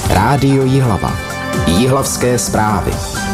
Rádio Jihlava. Jihlavské zprávy.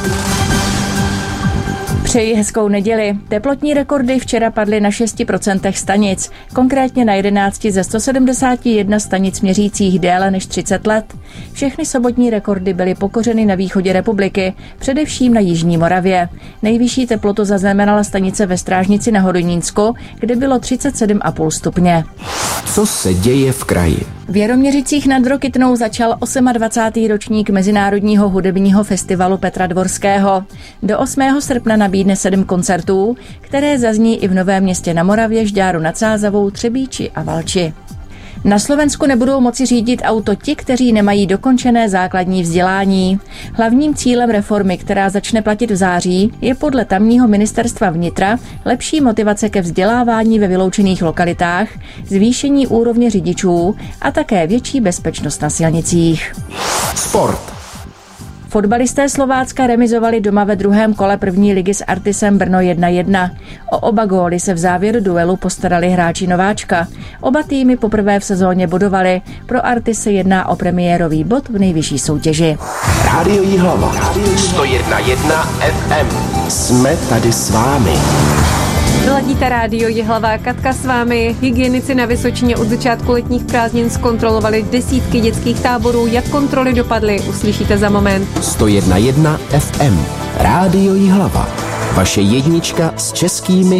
Přeji hezkou neděli. Teplotní rekordy včera padly na 6% stanic, konkrétně na 11 ze 171 stanic měřících déle než 30 let. Všechny sobotní rekordy byly pokořeny na východě republiky, především na jižní Moravě. Nejvyšší teplotu zaznamenala stanice ve Strážnici na Hodonínsku, kde bylo 37,5 stupně. Co se děje v kraji? V Jaroměřicích nad Rokytnou začal 28. ročník Mezinárodního hudebního festivalu Petra Dvorského. Do 8. srpna nabídne 7 koncertů, které zazní i v Novém Městě na Moravě, Žďáru nad Sázavou, Třebíči a Valči. Na Slovensku nebudou moci řídit auto ti, kteří nemají dokončené základní vzdělání. Hlavním cílem reformy, která začne platit v září, je podle tamního ministerstva vnitra lepší motivace ke vzdělávání ve vyloučených lokalitách, zvýšení úrovně řidičů a také větší bezpečnost na silnicích. Sport. Fotbalisté Slovácka remizovali doma ve druhém kole první ligy s Artisem Brno 1-1. O oba góly se v závěru duelu postarali hráči nováčka. Oba týmy poprvé v sezóně bodovali. Pro Artis se jedná o premiérový bod v nejvyšší soutěži. Rádio Jihlava. 101,1 FM. Jsme tady s vámi. Ladíte Rádio Jihlava, Katka s vámi. Hygienici na Vysočině od začátku letních prázdnin zkontrolovali desítky dětských táborů. Jak kontroly dopadly, uslyšíte za moment. 101,1 FM. Rádio Jihlava. Vaše jednička s českými